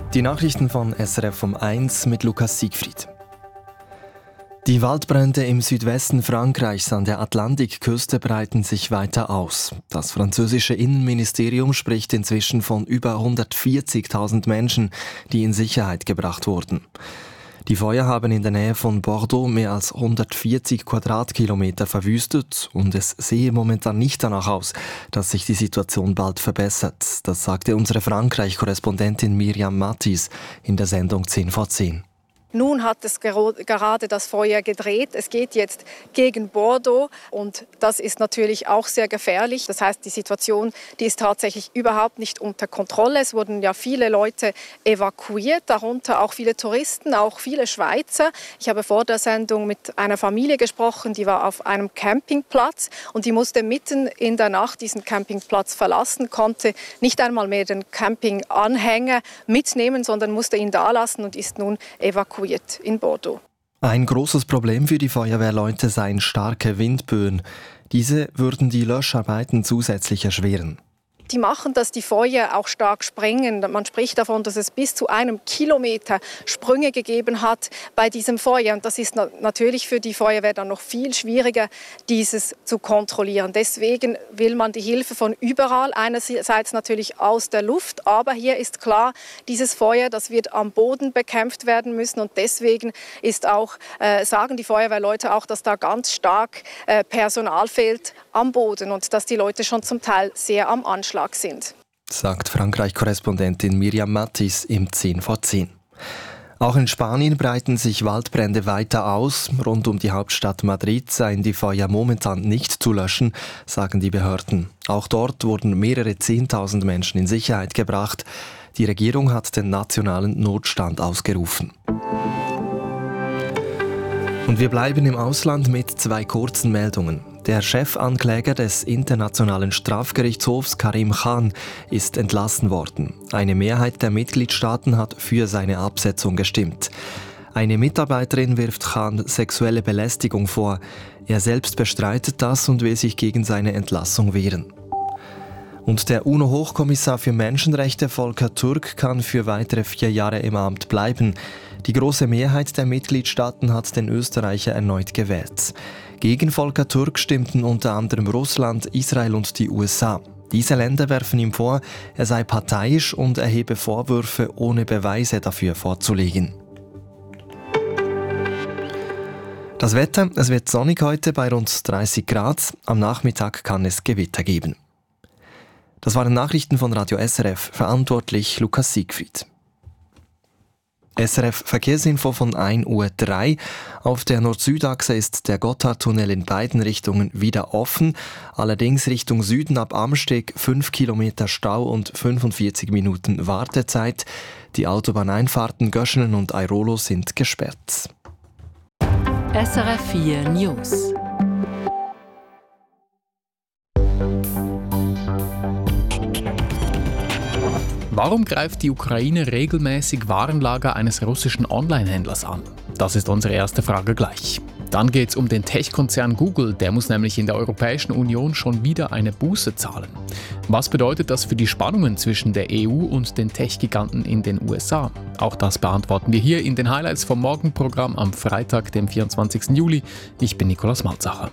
Die Nachrichten von SRF um 1 mit Lukas Siegfried. Die Waldbrände im Südwesten Frankreichs an der Atlantikküste breiten sich weiter aus. Das französische Innenministerium spricht inzwischen von über 140.000 Menschen, die in Sicherheit gebracht wurden. Die Feuer haben in der Nähe von Bordeaux mehr als 140 Quadratkilometer verwüstet und es sehe momentan nicht danach aus, dass sich die Situation bald verbessert. Das sagte unsere Frankreich-Korrespondentin Miriam Mattis in der Sendung 10 vor 10. Nun hat es gerade das Feuer gedreht. Es geht jetzt gegen Bordeaux und das ist natürlich auch sehr gefährlich. Das heißt, die Situation, die ist tatsächlich überhaupt nicht unter Kontrolle. Es wurden ja viele Leute evakuiert, darunter auch viele Touristen, auch viele Schweizer. Ich habe vor der Sendung mit einer Familie gesprochen, die war auf einem Campingplatz und die musste mitten in der Nacht diesen Campingplatz verlassen, konnte nicht einmal mehr den Campinganhänger mitnehmen, sondern musste ihn da lassen und ist nun evakuiert in Bordeaux. Ein großes Problem für die Feuerwehrleute seien starke Windböen. Diese würden die Löscharbeiten zusätzlich erschweren. Die machen, dass die Feuer auch stark sprengen. Man spricht davon, dass es bis zu 1 Kilometer Sprünge gegeben hat bei diesem Feuer. Und das ist natürlich für die Feuerwehr dann noch viel schwieriger, dieses zu kontrollieren. Deswegen will man die Hilfe von überall, einerseits natürlich aus der Luft, aber hier ist klar, dieses Feuer, das wird am Boden bekämpft werden müssen. Und deswegen ist auch, sagen die Feuerwehrleute auch, dass da ganz stark Personal fehlt am Boden und dass die Leute schon zum Teil sehr am Anschlag sind. Sagt Frankreich-Korrespondentin Miriam Mattis im 10 vor 10. Auch in Spanien breiten sich Waldbrände weiter aus. Rund um die Hauptstadt Madrid seien die Feuer momentan nicht zu löschen, sagen die Behörden. Auch dort wurden mehrere 10.000 Menschen in Sicherheit gebracht. Die Regierung hat den nationalen Notstand ausgerufen. Und wir bleiben im Ausland mit 2 kurzen Meldungen. Der Chefankläger des Internationalen Strafgerichtshofs Karim Khan ist entlassen worden. Eine Mehrheit der Mitgliedstaaten hat für seine Absetzung gestimmt. Eine Mitarbeiterin wirft Khan sexuelle Belästigung vor. Er selbst bestreitet das und will sich gegen seine Entlassung wehren. Und der UNO-Hochkommissar für Menschenrechte Volker Türk kann für weitere 4 Jahre im Amt bleiben. Die große Mehrheit der Mitgliedstaaten hat den Österreicher erneut gewählt. Gegen Volker Türk stimmten unter anderem Russland, Israel und die USA. Diese Länder werfen ihm vor, er sei parteiisch und erhebe Vorwürfe, ohne Beweise dafür vorzulegen. Das Wetter, es wird sonnig heute bei rund 30 Grad. Am Nachmittag kann es Gewitter geben. Das waren Nachrichten von Radio SRF, verantwortlich Lukas Siegfried. SRF Verkehrsinfo von 1:03 Uhr. Auf der Nord-Süd-Achse ist der Gotthardtunnel in beiden Richtungen wieder offen. Allerdings Richtung Süden ab Amsteg 5 Kilometer Stau und 45 Minuten Wartezeit. Die Autobahneinfahrten Göschenen und Airolo sind gesperrt. SRF 4 News. Warum greift die Ukraine regelmäßig Warenlager eines russischen Online-Händlers an? Das ist unsere erste Frage gleich. Dann geht es um den Tech-Konzern Google. Der muss nämlich in der Europäischen Union schon wieder eine Buße zahlen. Was bedeutet das für die Spannungen zwischen der EU und den Tech-Giganten in den USA? Auch das beantworten wir hier in den Highlights vom Morgenprogramm am Freitag, dem 24. Juli. Ich bin Nikolaus Malzacher.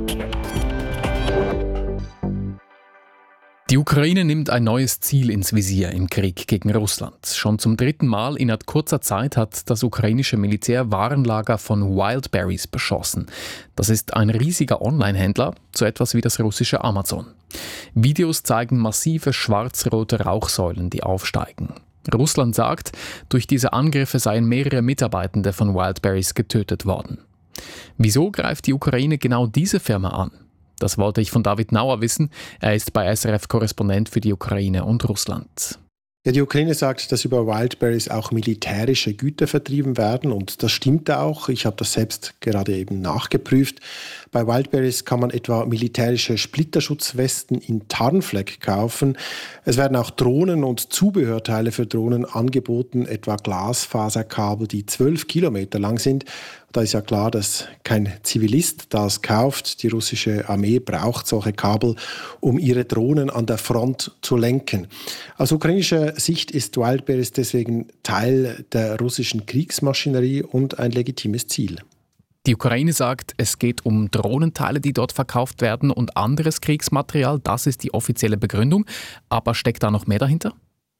Die Ukraine nimmt ein neues Ziel ins Visier im Krieg gegen Russland. Schon zum 3. Mal innerhalb kurzer Zeit hat das ukrainische Militär Warenlager von Wildberries beschossen. Das ist ein riesiger Online-Händler, so etwas wie das russische Amazon. Videos zeigen massive schwarz-rote Rauchsäulen, die aufsteigen. Russland sagt, durch diese Angriffe seien mehrere Mitarbeitende von Wildberries getötet worden. Wieso greift die Ukraine genau diese Firma an? Das wollte ich von David Nauer wissen. Er ist bei SRF Korrespondent für die Ukraine und Russland. Ja, die Ukraine sagt, dass über Wildberries auch militärische Güter vertrieben werden und das stimmt auch. Ich habe das selbst gerade eben nachgeprüft. Bei Wildberries kann man etwa militärische Splitterschutzwesten in Tarnfleck kaufen. Es werden auch Drohnen und Zubehörteile für Drohnen angeboten, etwa Glasfaserkabel, die 12 Kilometer lang sind. Da ist ja klar, dass kein Zivilist das kauft. Die russische Armee braucht solche Kabel, um ihre Drohnen an der Front zu lenken. Aus ukrainischer Sicht ist Wildberries deswegen Teil der russischen Kriegsmaschinerie und ein legitimes Ziel. Die Ukraine sagt, es geht um Drohnenteile, die dort verkauft werden und anderes Kriegsmaterial. Das ist die offizielle Begründung. Aber steckt da noch mehr dahinter?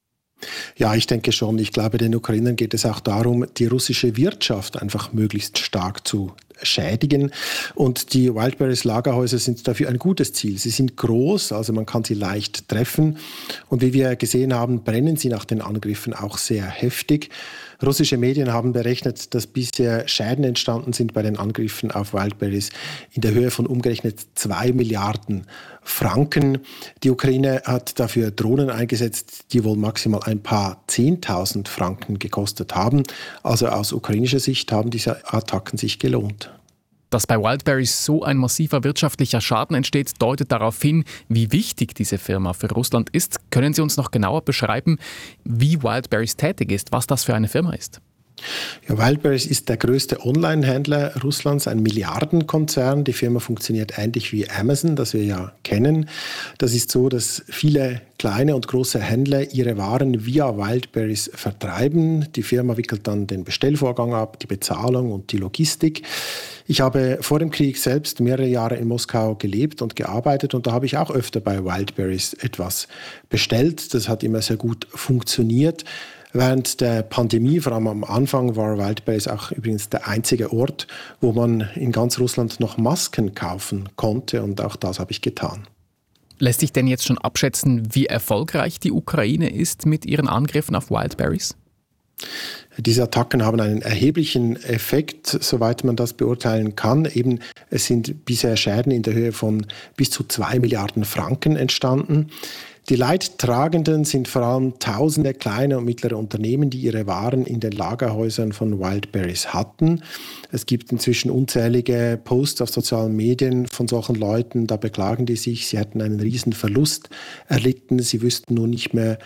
Ja, ich denke schon. Ich glaube, den Ukrainern geht es auch darum, die russische Wirtschaft einfach möglichst stark zu schädigen. Und die Wildberries Lagerhäuser sind dafür ein gutes Ziel. Sie sind groß, also man kann sie leicht treffen. Und wie wir gesehen haben, brennen sie nach den Angriffen auch sehr heftig. Russische Medien haben berechnet, dass bisher Schäden entstanden sind bei den Angriffen auf Wildberries in der Höhe von umgerechnet 2 Milliarden Franken. Die Ukraine hat dafür Drohnen eingesetzt, die wohl maximal ein paar 10.000 Franken gekostet haben. Also aus ukrainischer Sicht haben diese Attacken sich gelohnt. Dass bei Wildberries so ein massiver wirtschaftlicher Schaden entsteht, deutet darauf hin, wie wichtig diese Firma für Russland ist. Können Sie uns noch genauer beschreiben, wie Wildberries tätig ist, was das für eine Firma ist? Ja, Wildberries ist der größte Online-Händler Russlands, ein Milliardenkonzern. Die Firma funktioniert ähnlich wie Amazon, das wir ja kennen. Das ist so, dass viele kleine und große Händler ihre Waren via Wildberries vertreiben. Die Firma wickelt dann den Bestellvorgang ab, die Bezahlung und die Logistik. Ich habe vor dem Krieg selbst mehrere Jahre in Moskau gelebt und gearbeitet und da habe ich auch öfter bei Wildberries etwas bestellt. Das hat immer sehr gut funktioniert. Während der Pandemie, vor allem am Anfang, war Wildberries auch übrigens der einzige Ort, wo man in ganz Russland noch Masken kaufen konnte und auch das habe ich getan. Lässt sich denn jetzt schon abschätzen, wie erfolgreich die Ukraine ist mit ihren Angriffen auf Wildberries? Diese Attacken haben einen erheblichen Effekt, soweit man das beurteilen kann. Eben, es sind bisher Schäden in der Höhe von bis zu 2 Milliarden Franken entstanden. Die Leidtragenden sind vor allem tausende kleine und mittlere Unternehmen, die ihre Waren in den Lagerhäusern von Wildberries hatten. Es gibt inzwischen unzählige Posts auf sozialen Medien von solchen Leuten, da beklagen die sich, sie hätten einen riesen Verlust erlitten, sie wüssten nun nicht mehr,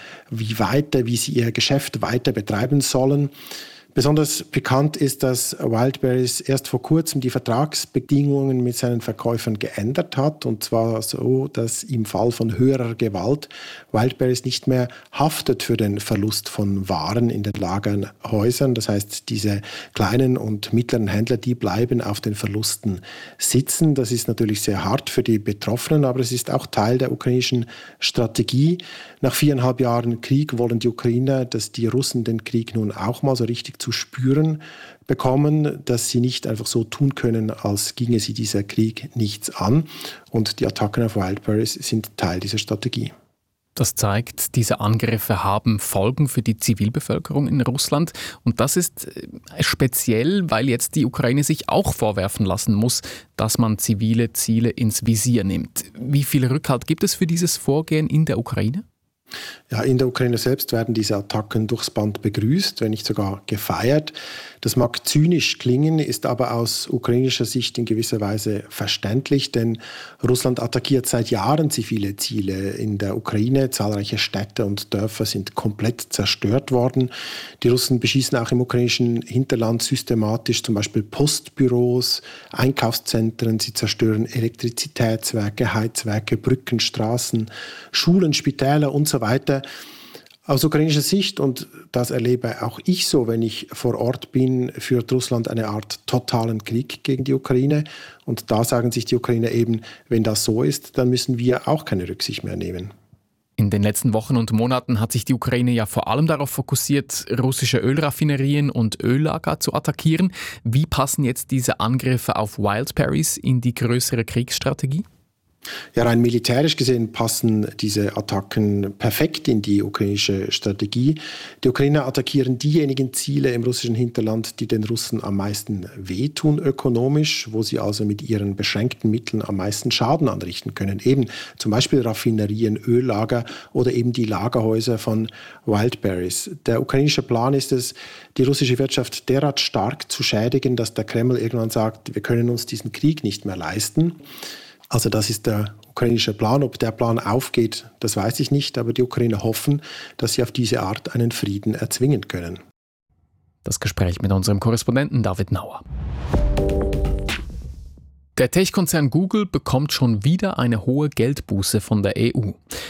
wie sie ihr Geschäft weiter betreiben sollen. Besonders bekannt ist, dass Wildberries erst vor kurzem die Vertragsbedingungen mit seinen Verkäufern geändert hat. Und zwar so, dass im Fall von höherer Gewalt Wildberries nicht mehr haftet für den Verlust von Waren in den Lagerhäusern. Das heißt, diese kleinen und mittleren Händler, die bleiben auf den Verlusten sitzen. Das ist natürlich sehr hart für die Betroffenen, aber es ist auch Teil der ukrainischen Strategie. Nach 4,5 Jahren Krieg wollen die Ukrainer, dass die Russen den Krieg nun auch mal so richtig zu spüren bekommen, dass sie nicht einfach so tun können, als ginge sie dieser Krieg nichts an. Und die Attacken auf Wildberries sind Teil dieser Strategie. Das zeigt, diese Angriffe haben Folgen für die Zivilbevölkerung in Russland. Und das ist speziell, weil jetzt die Ukraine sich auch vorwerfen lassen muss, dass man zivile Ziele ins Visier nimmt. Wie viel Rückhalt gibt es für dieses Vorgehen in der Ukraine? Ja, in der Ukraine selbst werden diese Attacken durchs Band begrüßt, wenn nicht sogar gefeiert. Das mag zynisch klingen, ist aber aus ukrainischer Sicht in gewisser Weise verständlich, denn Russland attackiert seit Jahren zivile Ziele in der Ukraine. Zahlreiche Städte und Dörfer sind komplett zerstört worden. Die Russen beschießen auch im ukrainischen Hinterland systematisch zum Beispiel Postbüros, Einkaufszentren. Sie zerstören Elektrizitätswerke, Heizwerke, Brücken, Straßen, Schulen, Spitäler und so weiter. Aus ukrainischer Sicht, und das erlebe auch ich so, wenn ich vor Ort bin, führt Russland eine Art totalen Krieg gegen die Ukraine. Und da sagen sich die Ukrainer eben, wenn das so ist, dann müssen wir auch keine Rücksicht mehr nehmen. In den letzten Wochen und Monaten hat sich die Ukraine ja vor allem darauf fokussiert, russische Ölraffinerien und Öllager zu attackieren. Wie passen jetzt diese Angriffe auf Wildberries in die größere Kriegsstrategie? Ja, rein militärisch gesehen passen diese Attacken perfekt in die ukrainische Strategie. Die Ukrainer attackieren diejenigen Ziele im russischen Hinterland, die den Russen am meisten wehtun ökonomisch, wo sie also mit ihren beschränkten Mitteln am meisten Schaden anrichten können. Eben zum Beispiel Raffinerien, Öllager oder eben die Lagerhäuser von Wildberries. Der ukrainische Plan ist es, die russische Wirtschaft derart stark zu schädigen, dass der Kreml irgendwann sagt, wir können uns diesen Krieg nicht mehr leisten. Also das ist der ukrainische Plan. Ob der Plan aufgeht, das weiß ich nicht. Aber die Ukrainer hoffen, dass sie auf diese Art einen Frieden erzwingen können. Das Gespräch mit unserem Korrespondenten David Nauer. Der Tech-Konzern Google bekommt schon wieder eine hohe Geldbuße von der EU.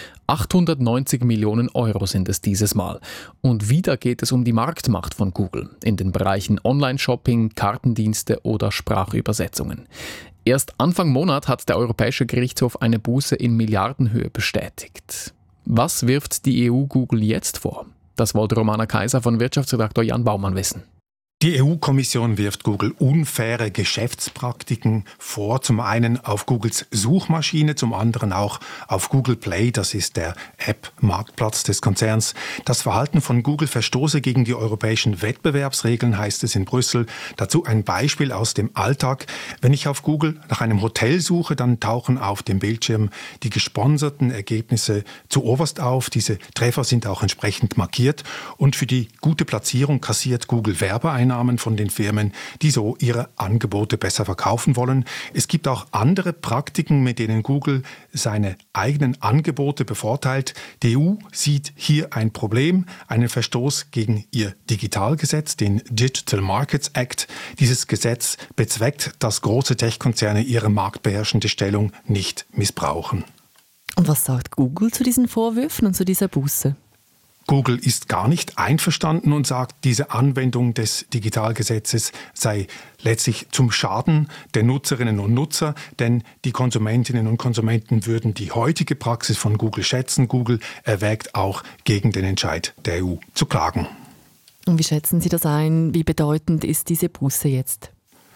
890 Millionen Euro sind es dieses Mal. Und wieder geht es um die Marktmacht von Google in den Bereichen Online-Shopping, Kartendienste oder Sprachübersetzungen. Erst Anfang Monat hat der Europäische Gerichtshof eine Buße in Milliardenhöhe bestätigt. Was wirft die EU Google jetzt vor? Das wollte Romana Kaiser von Wirtschaftsredaktor Jan Baumann wissen. Die EU-Kommission wirft Google unfaire Geschäftspraktiken vor, zum einen auf Googles Suchmaschine, zum anderen auch auf Google Play, das ist der App-Marktplatz des Konzerns. Das Verhalten von Google verstoße gegen die europäischen Wettbewerbsregeln, heißt es in Brüssel. Dazu ein Beispiel aus dem Alltag. Wenn ich auf Google nach einem Hotel suche, dann tauchen auf dem Bildschirm die gesponserten Ergebnisse zuoberst auf. Diese Treffer sind auch entsprechend markiert und für die gute Platzierung kassiert Google Werbeeinnahmen von den Firmen, die so ihre Angebote besser verkaufen wollen. Es gibt auch andere Praktiken, mit denen Google seine eigenen Angebote bevorteilt. Die EU sieht hier ein Problem, einen Verstoß gegen ihr Digitalgesetz, den Digital Markets Act. Dieses Gesetz bezweckt, dass große Tech-Konzerne ihre marktbeherrschende Stellung nicht missbrauchen. Und was sagt Google zu diesen Vorwürfen und zu dieser Buße? Google ist gar nicht einverstanden und sagt, diese Anwendung des Digitalgesetzes sei letztlich zum Schaden der Nutzerinnen und Nutzer, denn die Konsumentinnen und Konsumenten würden die heutige Praxis von Google schätzen. Google erwägt auch, gegen den Entscheid der EU zu klagen. Und wie schätzen Sie das ein? Wie bedeutend ist diese Buße jetzt?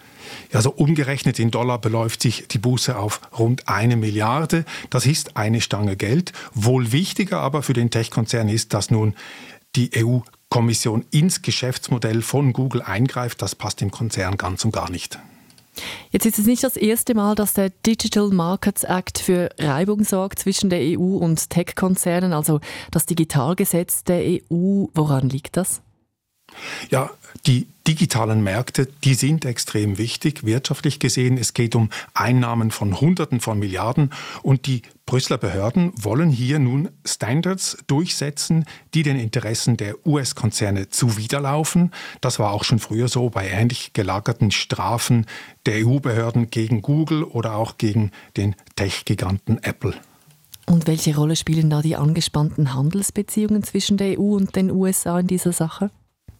Also umgerechnet in Dollar beläuft sich die Buße auf rund 1 Milliarde. Das ist eine Stange Geld. Wohl wichtiger aber für den Tech-Konzern ist, dass nun die EU-Kommission ins Geschäftsmodell von Google eingreift. Das passt dem Konzern ganz und gar nicht. Jetzt ist es nicht das erste Mal, dass der Digital Markets Act für Reibung sorgt zwischen der EU und Tech-Konzernen, also das Digitalgesetz der EU. Woran liegt das? Ja, die digitalen Märkte, die sind extrem wichtig, wirtschaftlich gesehen. Es geht um Einnahmen von Hunderten von Milliarden und die Brüsseler Behörden wollen hier nun Standards durchsetzen, die den Interessen der US-Konzerne zuwiderlaufen. Das war auch schon früher so bei ähnlich gelagerten Strafen der EU-Behörden gegen Google oder auch gegen den Tech-Giganten Apple. Und welche Rolle spielen da die angespannten Handelsbeziehungen zwischen der EU und den USA in dieser Sache?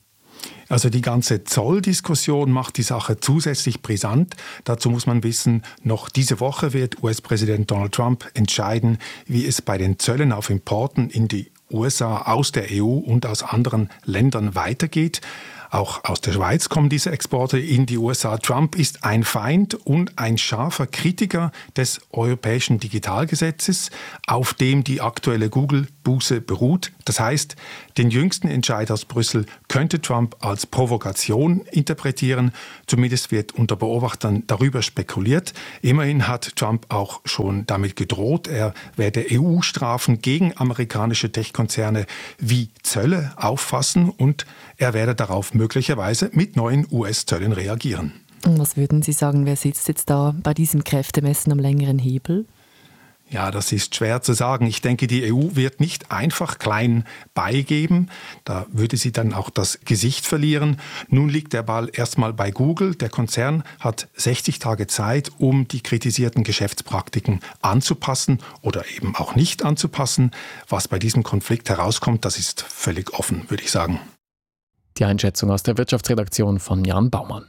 Also die ganze Zolldiskussion macht die Sache zusätzlich brisant. Dazu muss man wissen, noch diese Woche wird US-Präsident Donald Trump entscheiden, wie es bei den Zöllen auf Importen in die USA aus der EU und aus anderen Ländern weitergeht. Auch aus der Schweiz kommen diese Exporte in die USA. Trump ist ein Feind und ein scharfer Kritiker des europäischen Digitalgesetzes, auf dem die aktuelle Google-Buße beruht. Das heißt, den jüngsten Entscheid aus Brüssel könnte Trump als Provokation interpretieren. Zumindest wird unter Beobachtern darüber spekuliert. Immerhin hat Trump auch schon damit gedroht, er werde EU-Strafen gegen amerikanische Tech-Konzerne wie Zölle auffassen und er werde darauf möglicherweise mit neuen US-Zöllen reagieren. Und was würden Sie sagen, wer sitzt jetzt da bei diesem Kräftemessen am längeren Hebel? Ja, das ist schwer zu sagen. Ich denke, die EU wird nicht einfach klein beigeben. Da würde sie dann auch das Gesicht verlieren. Nun liegt der Ball erstmal bei Google. Der Konzern hat 60 Tage Zeit, um die kritisierten Geschäftspraktiken anzupassen oder eben auch nicht anzupassen. Was bei diesem Konflikt herauskommt, das ist völlig offen, würde ich sagen. Die Einschätzung aus der Wirtschaftsredaktion von Jan Baumann.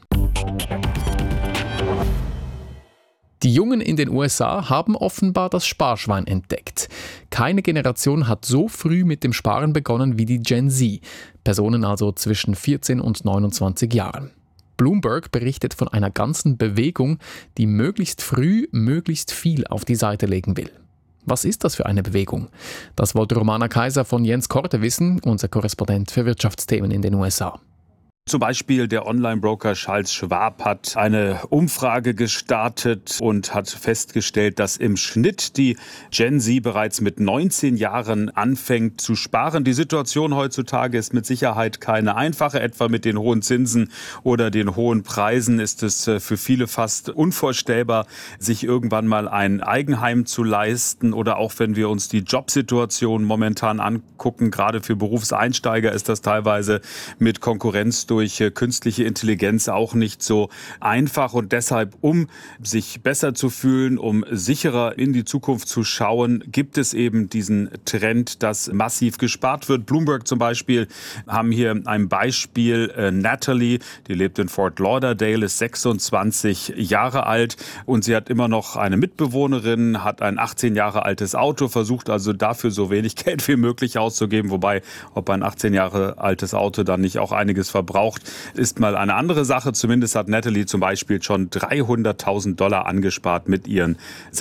Die Jungen in den USA haben offenbar das Sparschwein entdeckt. Keine Generation hat so früh mit dem Sparen begonnen wie die Gen Z, Personen also zwischen 14 und 29 Jahren. Bloomberg berichtet von einer ganzen Bewegung, die möglichst früh möglichst viel auf die Seite legen will. Was ist das für eine Bewegung? Das wollte Romana Kaiser von Jens Korte wissen, unser Korrespondent für Wirtschaftsthemen in den USA. Zum Beispiel der Online-Broker Charles Schwab hat eine Umfrage gestartet und hat festgestellt, dass im Schnitt die Gen Z bereits mit 19 Jahren anfängt zu sparen. Die Situation heutzutage ist mit Sicherheit keine einfache. Etwa mit den hohen Zinsen oder den hohen Preisen ist es für viele fast unvorstellbar, sich irgendwann mal ein Eigenheim zu leisten. Oder auch wenn wir uns die Jobsituation momentan angucken, gerade für Berufseinsteiger ist das teilweise mit Konkurrenz durch durch künstliche Intelligenz auch nicht so einfach. Und deshalb, um sich besser zu fühlen, um sicherer in die Zukunft zu schauen, gibt es eben diesen Trend, dass massiv gespart wird. Bloomberg zum Beispiel haben hier ein Beispiel. Natalie, die lebt in Fort Lauderdale, ist 26 Jahre alt und sie hat immer noch eine Mitbewohnerin, hat ein 18 Jahre altes Auto, versucht also dafür so wenig Geld wie möglich auszugeben. Wobei, ob ein 18 Jahre altes Auto dann nicht auch einiges verbraucht, ist mal eine andere Sache. Zumindest hat Natalie zum Beispiel schon $300.000 angespart mit ihren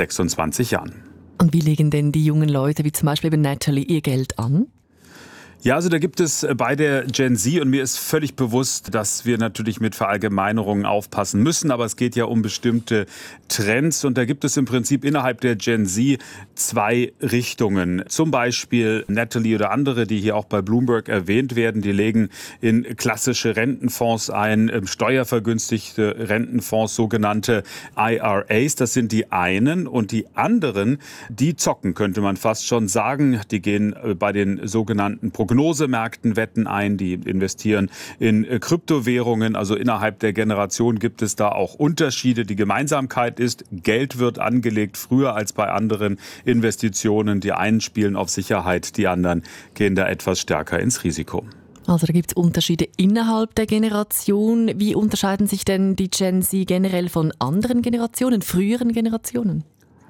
26 Jahren. Und wie legen denn die jungen Leute, wie zum Beispiel eben Natalie, ihr Geld an? Ja, also da gibt es bei der Gen Z, und mir ist völlig bewusst, dass wir natürlich mit Verallgemeinerungen aufpassen müssen, aber es geht ja um bestimmte Trends und da gibt es im Prinzip innerhalb der Gen Z zwei Richtungen. Zum Beispiel Natalie oder andere, die hier auch bei Bloomberg erwähnt werden, die legen in klassische Rentenfonds ein, steuervergünstigte Rentenfonds, sogenannte IRAs. Das sind die einen, und die anderen, die zocken, könnte man fast schon sagen. Die gehen bei den sogenannten Prognosemärkten Wetten ein, die investieren in Kryptowährungen. Also innerhalb der Generation gibt es da auch Unterschiede. Die Gemeinsamkeit ist, Geld wird angelegt früher als bei anderen Investitionen. Die einen spielen auf Sicherheit, die anderen gehen da etwas stärker ins Risiko. Also da gibt es Unterschiede innerhalb der Generation. Wie unterscheiden sich denn die Gen Z generell von anderen Generationen, früheren Generationen?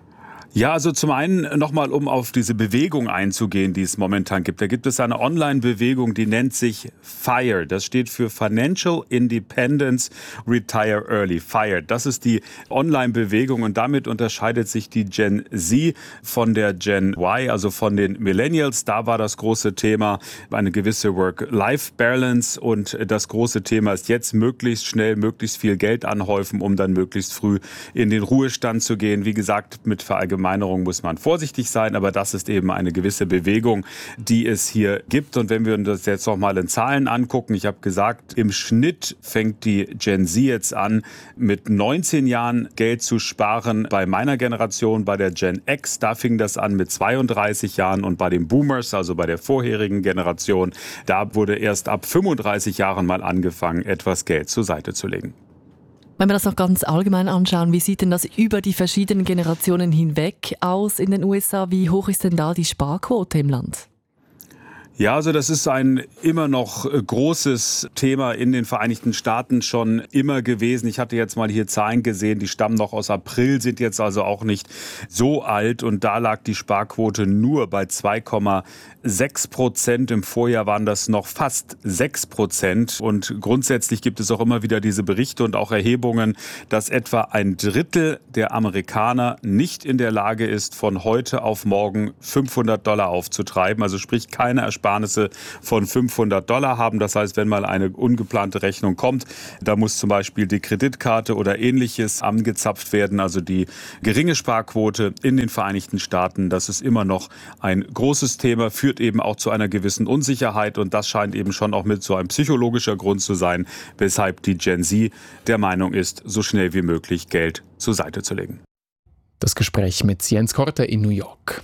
Ja, also zum einen nochmal, um auf diese Bewegung einzugehen, die es momentan gibt. Da gibt es eine Online-Bewegung, die nennt sich FIRE. Das steht für Financial Independence Retire Early. FIRE, das ist die Online-Bewegung und damit unterscheidet sich die Gen Z von der Gen Y, also von den Millennials. Da war das große Thema eine gewisse Work-Life-Balance und das große Thema ist jetzt möglichst schnell, möglichst viel Geld anhäufen, um dann möglichst früh in den Ruhestand zu gehen. Wie gesagt, mit Verallgemeinerung muss man vorsichtig sein, aber das ist eben eine gewisse Bewegung, die es hier gibt. Und wenn wir uns das jetzt noch mal in Zahlen angucken, ich habe gesagt, im Schnitt fängt die Gen Z jetzt an, mit 19 Jahren Geld zu sparen. Bei meiner Generation, bei der Gen X, da fing das an mit 32 Jahren und bei den Boomers, also bei der vorherigen Generation, da wurde erst ab 35 Jahren mal angefangen, etwas Geld zur Seite zu legen. Wenn wir das noch ganz allgemein anschauen, wie sieht denn das über die verschiedenen Generationen hinweg aus in den USA? Wie hoch ist denn da die Sparquote im Land? Ja, also das ist ein immer noch großes Thema in den Vereinigten Staaten schon immer gewesen. Ich hatte jetzt mal hier Zahlen gesehen, die stammen noch aus April, sind jetzt also auch nicht so alt. Und da lag die Sparquote nur bei 2,6%. Im Vorjahr waren das noch fast 6%. Und grundsätzlich gibt es auch immer wieder diese Berichte und auch Erhebungen, dass etwa ein Drittel der Amerikaner nicht in der Lage ist, von heute auf morgen $500 aufzutreiben. Also sprich keine Ersparnisse von $500 haben. Das heißt, wenn mal eine ungeplante Rechnung kommt, da muss zum Beispiel die Kreditkarte oder Ähnliches angezapft werden. Also die geringe Sparquote in den Vereinigten Staaten, das ist immer noch ein großes Thema, führt eben auch zu einer gewissen Unsicherheit. Und das scheint eben schon auch mit so ein psychologischer Grund zu sein, weshalb die Gen Z der Meinung ist, so schnell wie möglich Geld zur Seite zu legen. Das Gespräch mit Jens Korte in New York.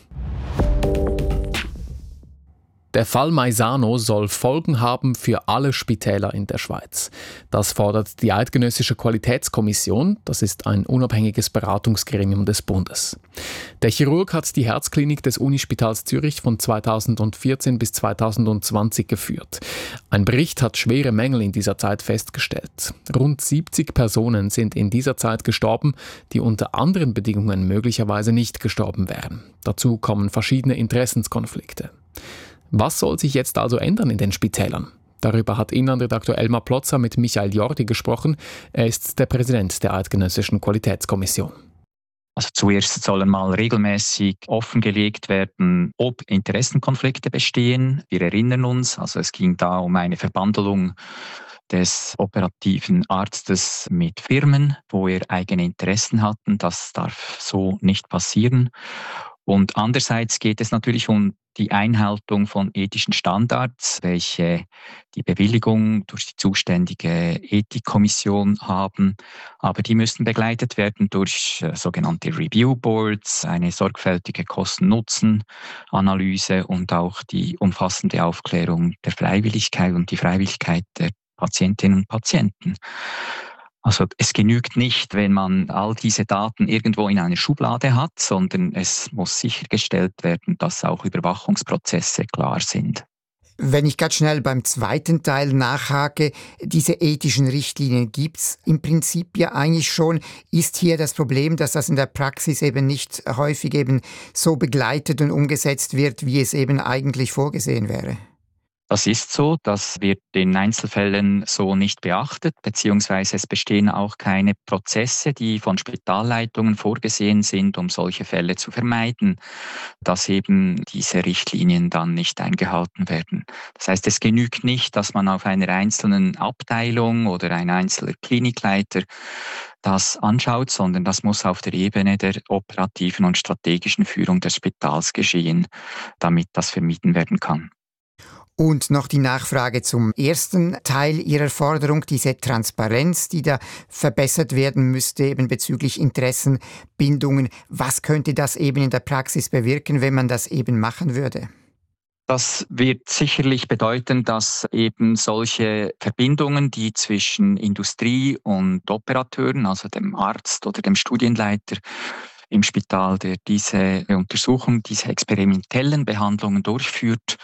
Der Fall Maisano soll Folgen haben für alle Spitäler in der Schweiz. Das fordert die Eidgenössische Qualitätskommission, das ist ein unabhängiges Beratungsgremium des Bundes. Der Chirurg hat die Herzklinik des Unispitals Zürich von 2014 bis 2020 geführt. Ein Bericht hat schwere Mängel in dieser Zeit festgestellt. Rund 70 Personen sind in dieser Zeit gestorben, die unter anderen Bedingungen möglicherweise nicht gestorben wären. Dazu kommen verschiedene Interessenskonflikte. Was soll sich jetzt also ändern in den Spitälern? Darüber hat Innenredakteur Elmar Plotzer mit Michael Jordi gesprochen. Er ist der Präsident der Eidgenössischen Qualitätskommission. Also zuerst sollen mal regelmäßig offengelegt werden, ob Interessenkonflikte bestehen. Wir erinnern uns, also es ging da um eine Verbandelung des operativen Arztes mit Firmen, wo er eigene Interessen hatten. Das darf so nicht passieren. Und andererseits geht es natürlich um die Einhaltung von ethischen Standards, welche die Bewilligung durch die zuständige Ethikkommission haben. Aber die müssen begleitet werden durch sogenannte Review Boards, eine sorgfältige Kosten-Nutzen-Analyse und auch die umfassende Aufklärung der Freiwilligkeit und die Freiwilligkeit der Patientinnen und Patienten. Also es genügt nicht, wenn man all diese Daten irgendwo in einer Schublade hat, sondern es muss sichergestellt werden, dass auch Überwachungsprozesse klar sind. Wenn ich ganz schnell beim zweiten Teil nachhake, diese ethischen Richtlinien gibt's im Prinzip ja eigentlich schon. Ist hier das Problem, dass das in der Praxis eben nicht häufig eben so begleitet und umgesetzt wird, wie es eben eigentlich vorgesehen wäre? Das ist so, das wird in Einzelfällen so nicht beachtet, beziehungsweise es bestehen auch keine Prozesse, die von Spitalleitungen vorgesehen sind, um solche Fälle zu vermeiden, dass eben diese Richtlinien dann nicht eingehalten werden. Das heißt, es genügt nicht, dass man auf einer einzelnen Abteilung oder ein einzelner Klinikleiter das anschaut, sondern das muss auf der Ebene der operativen und strategischen Führung des Spitals geschehen, damit das vermieden werden kann. Und noch die Nachfrage zum ersten Teil Ihrer Forderung, diese Transparenz, die da verbessert werden müsste, eben bezüglich Interessenbindungen. Was könnte das eben in der Praxis bewirken, wenn man das eben machen würde? Das wird sicherlich bedeuten, dass eben solche Verbindungen, die zwischen Industrie und Operateuren, also dem Arzt oder dem Studienleiter im Spital, der diese Untersuchung, diese experimentellen Behandlungen durchführt,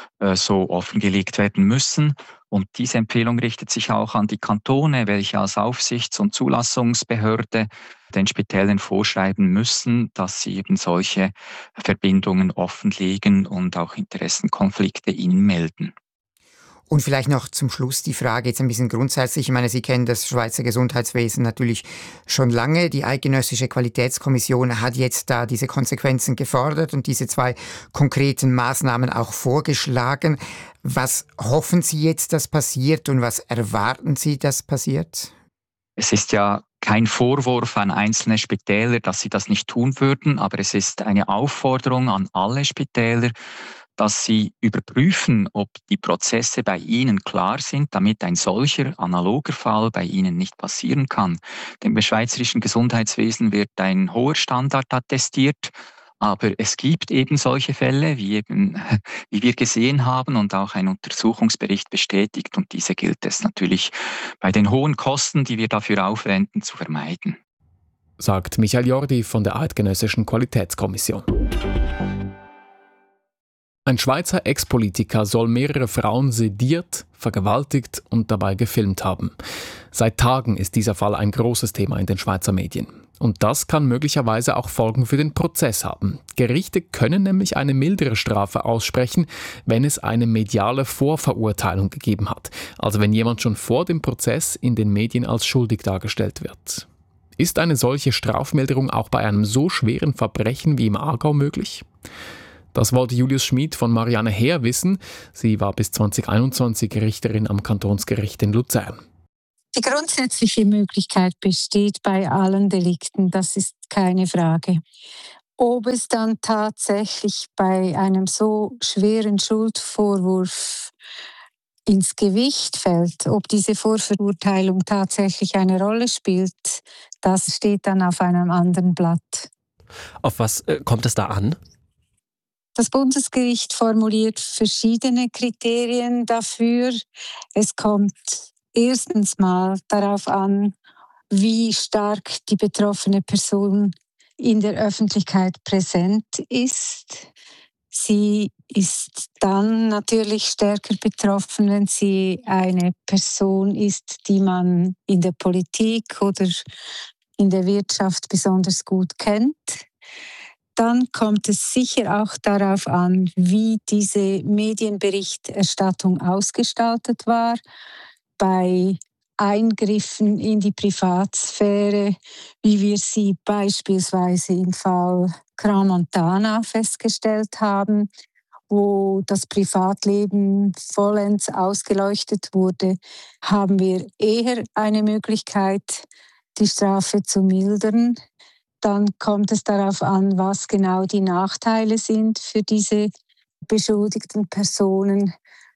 so offengelegt werden müssen. Und diese Empfehlung richtet sich auch an die Kantone, welche als Aufsichts- und Zulassungsbehörde den Spitälern vorschreiben müssen, dass sie eben solche Verbindungen offenlegen und auch Interessenkonflikte ihnen melden. Und vielleicht noch zum Schluss die Frage jetzt ein bisschen grundsätzlich. Ich meine, Sie kennen das Schweizer Gesundheitswesen natürlich schon lange. Die Eidgenössische Qualitätskommission hat jetzt da diese Konsequenzen gefordert und diese 2 konkreten Maßnahmen auch vorgeschlagen. Was hoffen Sie jetzt, dass passiert und was erwarten Sie, dass passiert? Es ist ja kein Vorwurf an einzelne Spitäler, dass sie das nicht tun würden, aber es ist eine Aufforderung an alle Spitäler, dass sie überprüfen, ob die Prozesse bei ihnen klar sind, damit ein solcher analoger Fall bei ihnen nicht passieren kann. Denn im schweizerischen Gesundheitswesen wird ein hoher Standard attestiert, aber es gibt eben solche Fälle, wie wir gesehen haben und auch ein Untersuchungsbericht bestätigt, und diese gilt es natürlich bei den hohen Kosten, die wir dafür aufwenden, zu vermeiden. Sagt Michael Jordi von der Eidgenössischen Qualitätskommission. Ein Schweizer Ex-Politiker soll mehrere Frauen sediert, vergewaltigt und dabei gefilmt haben. Seit Tagen ist dieser Fall ein großes Thema in den Schweizer Medien. Und das kann möglicherweise auch Folgen für den Prozess haben. Gerichte können nämlich eine mildere Strafe aussprechen, wenn es eine mediale Vorverurteilung gegeben hat. Also wenn jemand schon vor dem Prozess in den Medien als schuldig dargestellt wird. Ist eine solche Strafmilderung auch bei einem so schweren Verbrechen wie im Aargau möglich? Das wollte Julius Schmid von Marianne Heer wissen. Sie war bis 2021 Richterin am Kantonsgericht in Luzern. Die grundsätzliche Möglichkeit besteht bei allen Delikten, das ist keine Frage. Ob es dann tatsächlich bei einem so schweren Schuldvorwurf ins Gewicht fällt, ob diese Vorverurteilung tatsächlich eine Rolle spielt, das steht dann auf einem anderen Blatt. Auf was kommt es da an? Das Bundesgericht formuliert verschiedene Kriterien dafür. Es kommt erstens mal darauf an, wie stark die betroffene Person in der Öffentlichkeit präsent ist. Sie ist dann natürlich stärker betroffen, wenn sie eine Person ist, die man in der Politik oder in der Wirtschaft besonders gut kennt. Dann kommt es sicher auch darauf an, wie diese Medienberichterstattung ausgestaltet war. Bei Eingriffen in die Privatsphäre, wie wir sie beispielsweise im Fall Crans-Montana festgestellt haben, wo das Privatleben vollends ausgeleuchtet wurde, haben wir eher eine Möglichkeit, die Strafe zu mildern. Dann kommt es darauf an, was genau die Nachteile sind für diese beschuldigten Personen,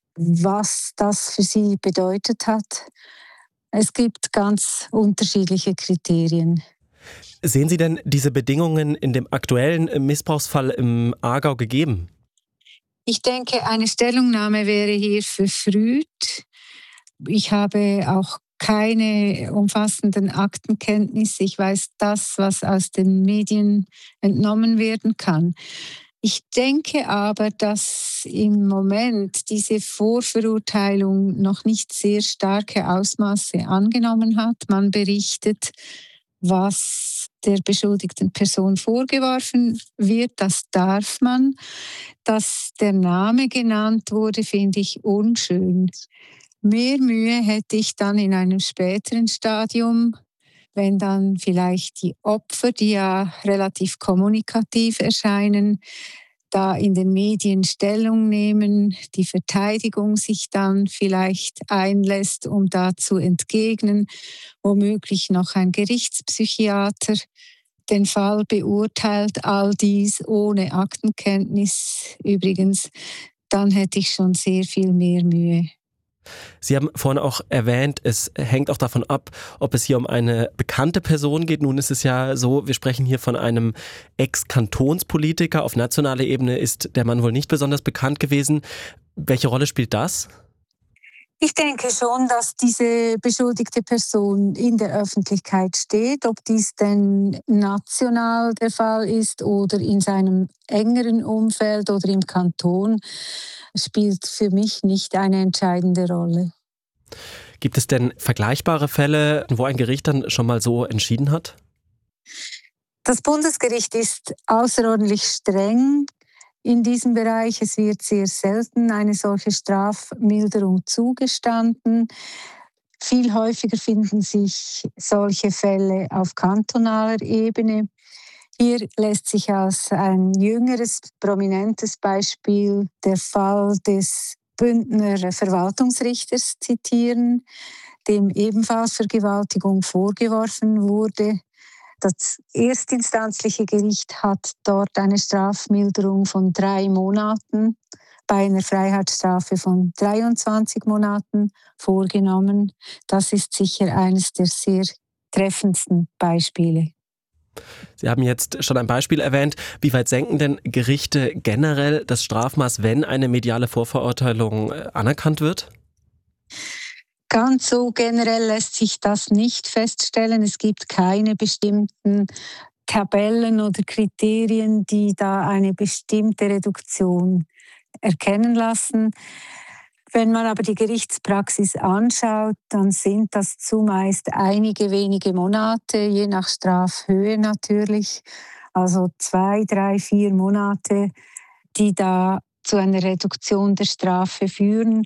was das für sie bedeutet hat. Es gibt ganz unterschiedliche Kriterien. Sehen Sie denn diese Bedingungen in dem aktuellen Missbrauchsfall im Aargau gegeben? Ich denke, eine Stellungnahme wäre hier verfrüht. Ich habe auch keine umfassenden Aktenkenntnisse. Ich weiß das, was aus den Medien entnommen werden kann. Ich denke aber, dass im Moment diese Vorverurteilung noch nicht sehr starke Ausmaße angenommen hat. Man berichtet, was der beschuldigten Person vorgeworfen wird, das darf man. Dass der Name genannt wurde, finde ich unschön. Mehr Mühe hätte ich dann in einem späteren Stadium, wenn dann vielleicht die Opfer, die ja relativ kommunikativ erscheinen, da in den Medien Stellung nehmen, die Verteidigung sich dann vielleicht einlässt, um da zu entgegnen, womöglich noch ein Gerichtspsychiater den Fall beurteilt, all dies ohne Aktenkenntnis übrigens, dann hätte ich schon sehr viel mehr Mühe. Sie haben vorhin auch erwähnt, es hängt auch davon ab, ob es hier um eine bekannte Person geht. Nun ist es ja so, wir sprechen hier von einem Ex-Kantonspolitiker. Auf nationaler Ebene ist der Mann wohl nicht besonders bekannt gewesen. Welche Rolle spielt das? Ich denke schon, dass diese beschuldigte Person in der Öffentlichkeit steht. Ob dies denn national der Fall ist oder in seinem engeren Umfeld oder im Kanton, spielt für mich nicht eine entscheidende Rolle. Gibt es denn vergleichbare Fälle, wo ein Gericht dann schon mal so entschieden hat? Das Bundesgericht ist außerordentlich streng in diesem Bereich. Es wird sehr selten eine solche Strafmilderung zugestanden. Viel häufiger finden sich solche Fälle auf kantonaler Ebene. Hier lässt sich als ein jüngeres, prominentes Beispiel der Fall des Bündner Verwaltungsrichters zitieren, dem ebenfalls Vergewaltigung vorgeworfen wurde. Das erstinstanzliche Gericht hat dort eine Strafmilderung von 3 Monaten bei einer Freiheitsstrafe von 23 Monaten vorgenommen. Das ist sicher eines der sehr treffendsten Beispiele. Sie haben jetzt schon ein Beispiel erwähnt. Wie weit senken denn Gerichte generell das Strafmaß, wenn eine mediale Vorverurteilung anerkannt wird? Ganz so generell lässt sich das nicht feststellen. Es gibt keine bestimmten Tabellen oder Kriterien, die da eine bestimmte Reduktion erkennen lassen. Wenn man aber die Gerichtspraxis anschaut, dann sind das zumeist einige wenige Monate, je nach Strafhöhe natürlich. Also 2, 3, 4 Monate, die da zu einer Reduktion der Strafe führen.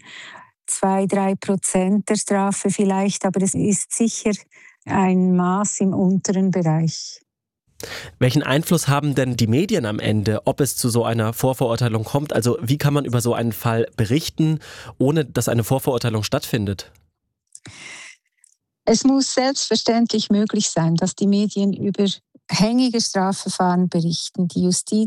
2-3% der Strafe vielleicht, aber es ist sicher ein Maß im unteren Bereich. Welchen Einfluss haben denn die Medien am Ende, ob es zu so einer Vorverurteilung kommt? Also wie kann man über so einen Fall berichten, ohne dass eine Vorverurteilung stattfindet? Es muss selbstverständlich möglich sein, dass die Medien über hängige Strafverfahren berichten. Die Justiz